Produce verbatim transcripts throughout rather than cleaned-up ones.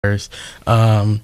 first. Um,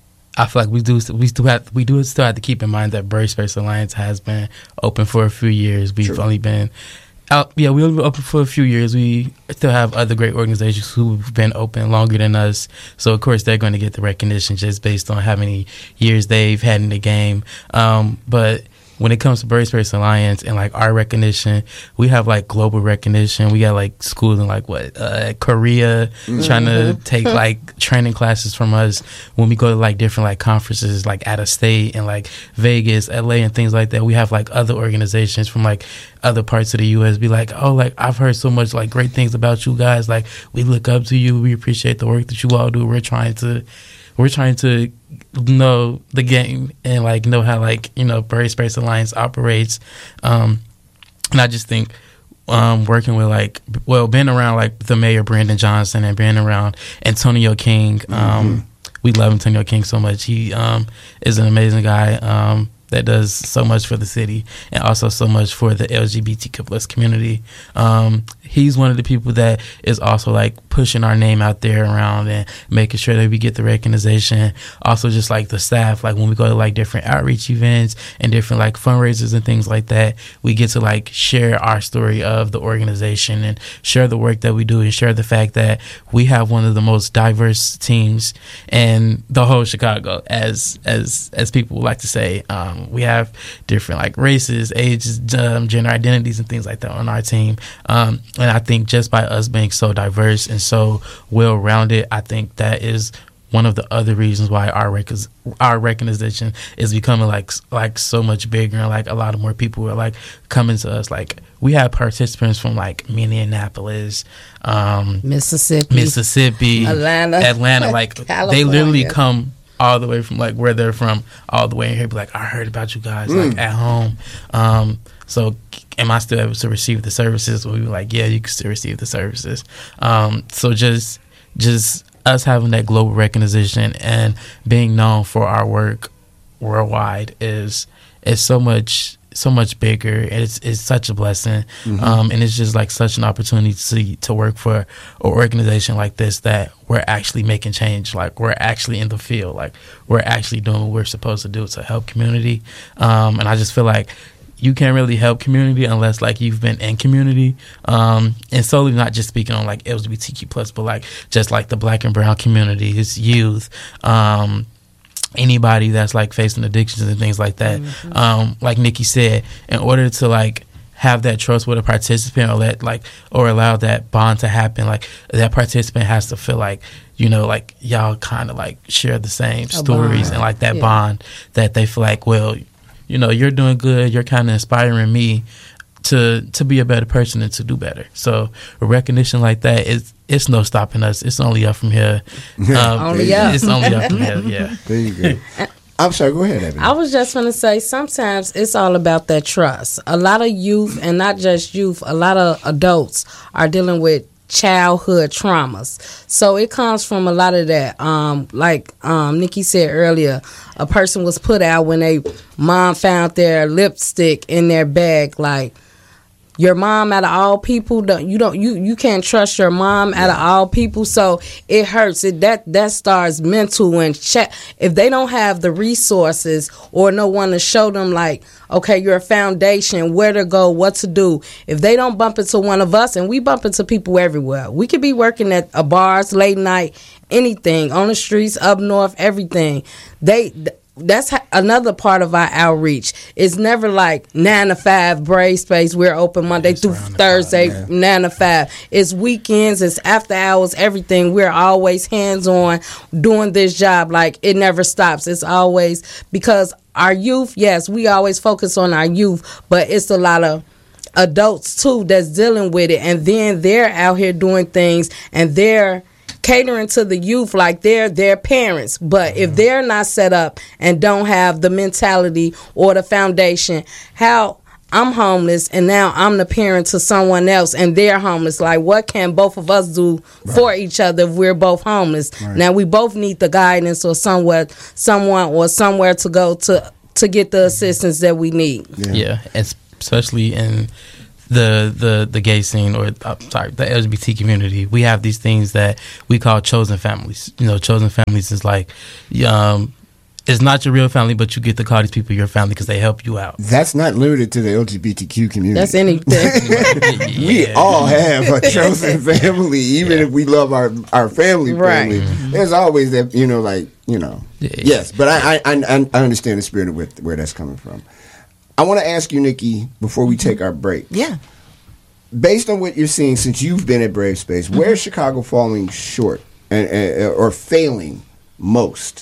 I feel like we do we still have we do still have to keep in mind that BraveSpace Alliance has been open for a few years. We've True. only been out, yeah, we've been open for a few years. We still have other great organizations who've been open longer than us. So of course they're going to get the recognition just based on how many years they've had in the game. Um, but when it comes to BraveSpace Alliance and like our recognition, we have like global recognition. We got like schools in like what uh, Korea mm-hmm. trying to take like training classes from us when we go to like different like conferences like out of state and like Vegas, L A, and things like that. We have like other organizations from like other parts of the U S be like, oh, like I've heard so much like great things about you guys. Like we look up to you. We appreciate the work that you all do. We're trying to. We're trying to know the game and like know how like you know BraveSpace Alliance operates, um, and I just think um, working with like well being around like the mayor Brandon Johnson and being around Antonio King, um, mm-hmm. we love Antonio King so much. He um, is an amazing guy um, that does so much for the city and also so much for the L G B T Q plus community. Um, he's one of the people that is also like pushing our name out there around and making sure that we get the recognition. Also just like the staff, like when we go to like different outreach events and different like fundraisers and things like that, we get to like share our story of the organization and share the work that we do and share the fact that we have one of the most diverse teams in the whole Chicago, as as as people like to say. Um, we have different like races, ages, um, gender identities and things like that on our team. Um, and I think just by us being so diverse and so well-rounded, I think that is one of the other reasons why our rec- our recognition is becoming like like so much bigger and like a lot of more people are like coming to us. Like we have participants from like Minneapolis, um, Mississippi, Mississippi, Atlanta, Atlanta. Like they literally come all the way from like where they're from all the way in here. Be like, I heard about you guys mm. like at home. Um, so am I still able to receive the services? We were like, yeah, you can still receive the services. Um, so just just us having that global recognition and being known for our work worldwide is is so much so much bigger. It's it's such a blessing, mm-hmm. um, and it's just like such an opportunity to to work for an organization like this that we're actually making change. Like we're actually in the field. Like we're actually doing what we're supposed to do to help community. Um, and I just feel like you can't really help community unless like you've been in community, um, and solely not just speaking on like L G B T Q plus, but like just like the Black and brown community, his youth, um, anybody that's like facing addictions and things like that. Mm-hmm. Um, like Nikki said, in order to like have that trust with a participant or let like or allow that bond to happen, like that participant has to feel like, you know, like y'all kind of like share the same a stories bond. And like that yeah. bond that they feel like, well, you know, you're doing good. You're kind of inspiring me to to be a better person and to do better. So a recognition like that is it's no stopping us. It's only up from here. Um, only up. It's only up from here. Yeah. There you go. I'm sorry. Go ahead, Ebony. I was just going to say sometimes it's all about that trust. A lot of youth, and not just youth, a lot of adults are dealing with childhood traumas, so it comes from a lot of that. Um, like um, Nikki said earlier, a person was put out when they mom found their lipstick in their bag. Like your mom, out of all people, don't you don't you you can't trust your mom out of all people. So it hurts. It that that starts mental and check if they don't have the resources or no one to show them like, okay, your foundation, where to go, what to do. If they don't bump into one of us, and we bump into people everywhere. We could be working at a bars late night, anything on the streets up north, everything. They. That's another part of our outreach. It's never like nine to five BraveSpace. We're open Monday it's through Thursday, five, yeah. nine to five. It's weekends. It's after hours. Everything. We're always hands on doing this job. Like it never stops. It's always because our youth. Yes, we always focus on our youth, but it's a lot of adults too that's dealing with it, and then they're out here doing things, and they're catering to the youth like they're their parents. But mm-hmm. if they're not set up and don't have the mentality or the foundation, how I'm homeless and now I'm the parent to someone else and they're homeless, like what can both of us do right. for each other if we're both homeless? Right. Now we both need the guidance or somewhere someone or somewhere to go to to get the assistance that we need. Yeah, yeah, especially in the the the gay scene, or uh, sorry, the L G B T community, we have these things that we call chosen families. You know, chosen families is like, um, it's not your real family, but you get to call these people your family because they help you out. That's not limited to the L G B T Q community. That's anything. Yeah. We all have a chosen family, even Yeah. if we love our our family. Right. Family, Mm-hmm. there's always that, you know, like you know. Yeah. Yes, but I, I I I understand the spirit of where, where that's coming from. I want to ask you, Nikki, before we take our break. Yeah. Based on what you're seeing since you've been at Brave Space, Mm-hmm. where's Chicago falling short and, and, or failing most?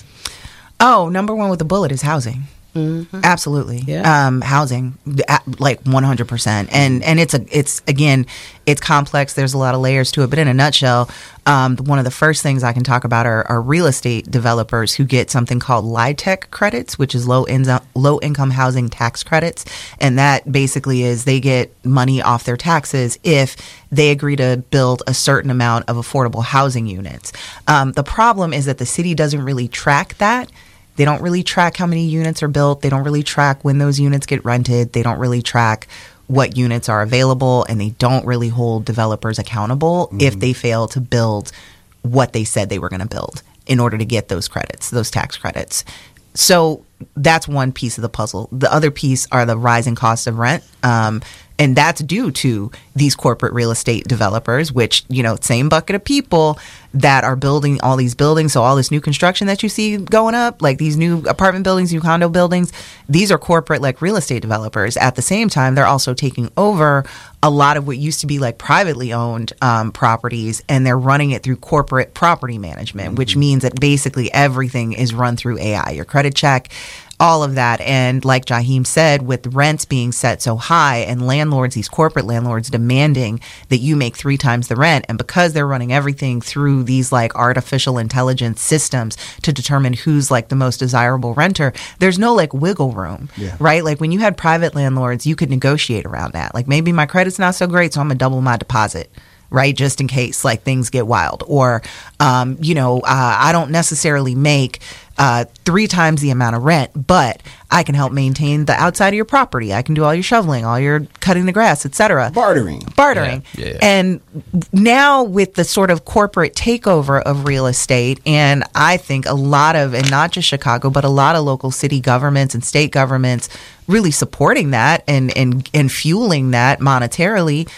Oh, number one with the bullet is housing. Mm-hmm. Absolutely. Yeah. Um, housing, a- like one hundred percent. And and it's a it's again, it's complex. There's a lot of layers to it. But in a nutshell, um, one of the first things I can talk about are, are real estate developers who get something called LIHTC credits, which is low in, low income housing tax credits. And that basically is they get money off their taxes if they agree to build a certain amount of affordable housing units. Um, the problem is that the city doesn't really track that. They don't really track how many units are built. They don't really track when those units get rented. They don't really track what units are available, and they don't really hold developers accountable mm-hmm. if they fail to build what they said they were going to build in order to get those credits, those tax credits. So that's one piece of the puzzle. The other piece are the rising costs of rent. Um, and that's due to these corporate real estate developers, which, you know, same bucket of people that are building all these buildings. So all this new construction that you see going up, like these new apartment buildings, new condo buildings, these are corporate like real estate developers. At the same time, they're also taking over a lot of what used to be like privately owned um, properties, and they're running it through corporate property management, mm-hmm. which means that basically everything is run through A I, your credit check, all of that. And like Jaheim said, with rents being set so high and landlords, these corporate landlords demanding that you make three times the rent, and because they're running everything through these like artificial intelligence systems to determine who's like the most desirable renter, there's no like wiggle room, yeah. right? Like when you had private landlords, you could negotiate around that. Like maybe my credit's not so great, so I'm gonna double my deposit, right? Just in case like things get wild. Or, um, you know, uh, I don't necessarily make uh, three times the amount of rent, but I can help maintain the outside of your property. I can do all your shoveling, all your cutting the grass, et cetera. Bartering. Bartering. Yeah, yeah. And now with the sort of corporate takeover of real estate, and I think a lot of, and not just Chicago, but a lot of local city governments and state governments really supporting that and, and, and fueling that monetarily,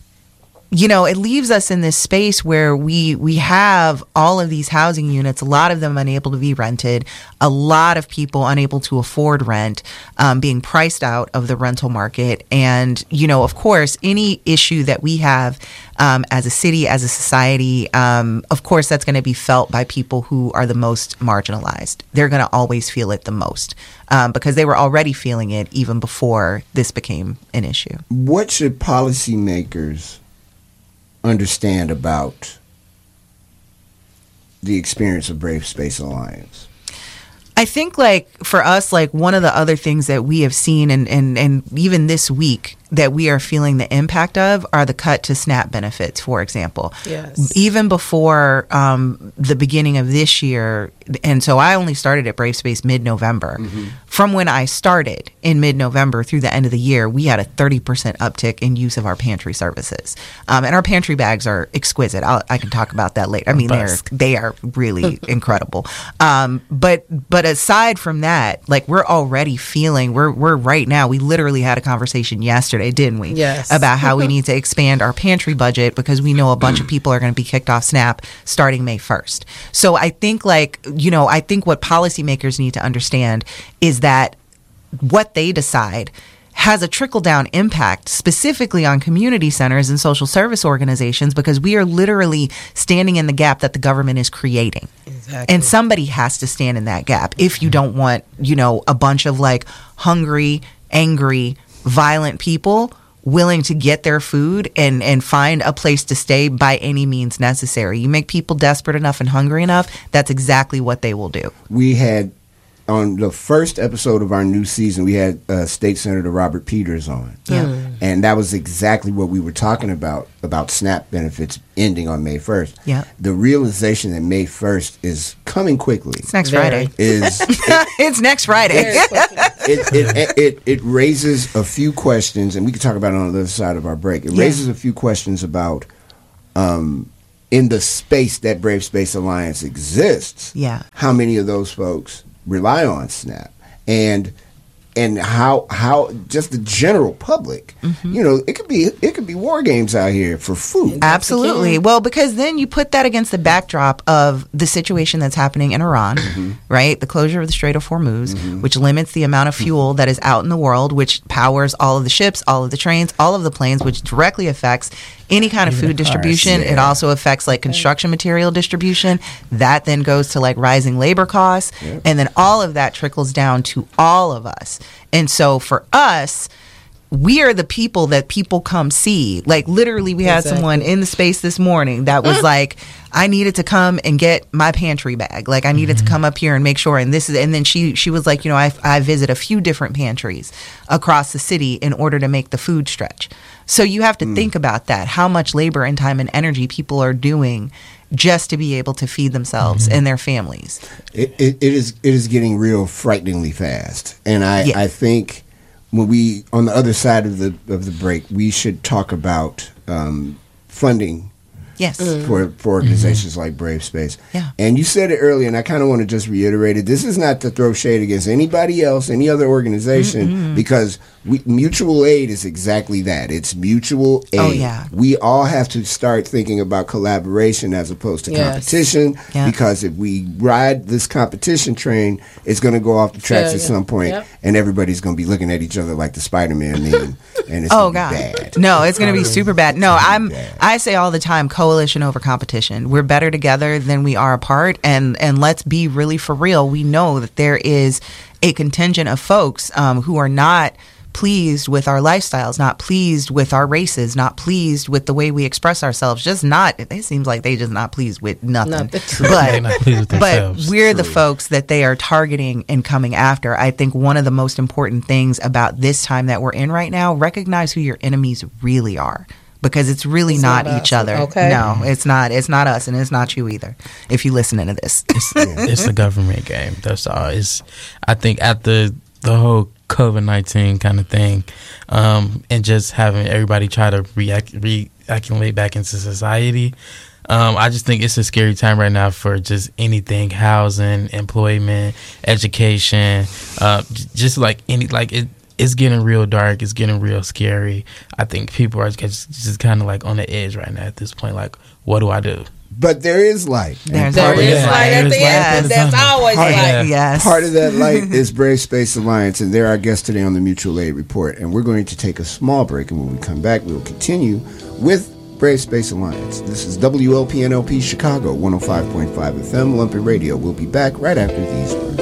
you know, it leaves us in this space where we we have all of these housing units, a lot of them unable to be rented, a lot of people unable to afford rent, um, being priced out of the rental market. And, you know, of course, any issue that we have um, as a city, as a society, um, of course, that's going to be felt by people who are the most marginalized. They're going to always feel it the most um, because they were already feeling it even before this became an issue. What should policymakers understand about the experience of Brave Space Alliance? I think like for us, like one of the other things that we have seen and, and, and even this week that we are feeling the impact of are the cut to SNAP benefits, for example. Yes. Even before um, the beginning of this year, and so I only started at Brave Space mid-November. Mm-hmm. From when I started in mid-November through the end of the year, we had a thirty percent uptick in use of our pantry services. Um, and our pantry bags are exquisite. I'll, I can talk about that later. I mean, they're, they are really incredible. Um, but but aside from that, like we're already feeling, we're, we're right now, we literally had a conversation yesterday, didn't we? Yes. About how we need to expand our pantry budget because we know a bunch of people are going to be kicked off SNAP starting May first. So I think like, you know, I think what policymakers need to understand is that what they decide has a trickle-down impact specifically on community centers and social service organizations because we are literally standing in the gap that the government is creating. Exactly. And somebody has to stand in that gap if you don't want, you know, a bunch of like hungry, angry, violent people willing to get their food and, and find a place to stay by any means necessary. You make people desperate enough and hungry enough, that's exactly what they will do. We had, on the first episode of our new season, we had uh, State Senator Robert Peters on. Yeah. Mm. And that was exactly what we were talking about, about SNAP benefits ending on May first. Yeah. The realization that May first is coming quickly. It's next Very. Friday. Is It's next Friday. Very quickly. it, it, it, it raises a few questions, and we can talk about it on the other side of our break. It Yeah. raises a few questions about, um, in the space that Brave Space Alliance exists, Yeah. how many of those folks rely on SNAP, and and how how just the general public, Mm-hmm. you know, it could be it could be war games out here for food. Absolutely. Well, because then you put that against the backdrop of the situation that's happening in Iran, right? The closure of the Strait of Hormuz, which limits the amount of fuel that is out in the world, which powers all of the ships, all of the trains, all of the planes, which directly affects any kind of Even food the cars, distribution. It yeah. also affects like construction material distribution. That then goes to like rising labor costs. And then all of that trickles down to all of us. And so for us, we are the people that people come see. Like literally, we had Exactly. someone in the space this morning that was like, I needed to come and get my pantry bag. Like I needed to come up here and make sure. And this is, and then she she was like, you know, I I visit a few different pantries across the city in order to make the food stretch. So you have to think about that, how much labor and time and energy people are doing just to be able to feed themselves and their families. It, it, it is it is getting real frighteningly fast, and I, Yeah. I think when we on the other side of the of the break, we should talk about um, funding Yes. for for organizations like Brave Space. Yeah. And you said it earlier, and I kind of want to just reiterate it. This is not to throw shade against anybody else, any other organization, because we, mutual aid is exactly that. It's mutual aid. Oh, yeah. We all have to start thinking about collaboration as opposed to Yes. competition, Yeah. because if we ride this competition train, it's going to go off the tracks Yeah, at yeah. some point, Yep. and everybody's going to be looking at each other like the Spider-Man meme, and it's Oh going God! to be bad. No, it's going to be super bad. No, I'm. bad. I say all the time, coalition over competition. We're better together than we are apart, and and let's be really for real. We know that there is a contingent of folks um, who are not pleased with our lifestyles, not pleased with our races, not pleased with the way we express ourselves. Just not. It seems like they just not pleased with nothing. Nothing. They're But not pleased with but themselves. we're the folks that they are targeting and coming after. I think one of the most important things about this time that we're in right now, recognize who your enemies really are. Because it's really It's not, not each us, other. okay? No, it's not. It's not us, and it's not you either. If you listening to this, It's, it's the government game. That's all. It's. I think after the whole COVID nineteen kind of thing, um, and just having everybody try to react, reaccumulate back into society, um, I just think it's a scary time right now for just anything: housing, employment, education, uh, j- just like any like it. It's getting real dark. It's getting real scary. I think people are just, just kind of like on the edge right now at this point. Like, what do I do? But there is light. And There's There part of is Yeah, light at there's the light end. at the There's tunnel. always Part of light. that- yes, Part of that light is Brave Space Alliance, and they're our guests today on the Mutual Aid Report. And we're going to take a small break, and when we come back, we will continue with Brave Space Alliance. This is W L P N L P Chicago, one oh five point five F M, Lumpy Radio. We'll be back right after these words.